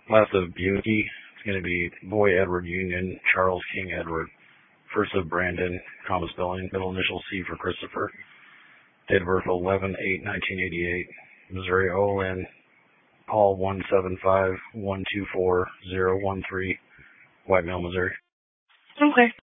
Last of Buicky, it's going to be Boy Edward Union, Charles King Edward. First of Brandon, comma spelling, middle initial C for Christopher. Date of birth 11/8/1988. Missouri OLN, Paul 175124013, White Mill, Missouri. Okay.